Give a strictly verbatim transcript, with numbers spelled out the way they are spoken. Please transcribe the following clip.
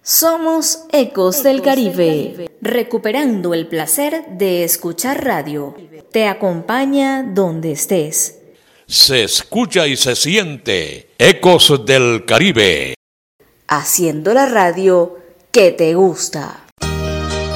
Somos Ecos del Caribe, recuperando el placer de escuchar radio. Te acompaña donde estés. Se escucha y se siente Ecos del Caribe. Haciendo la radio que te gusta.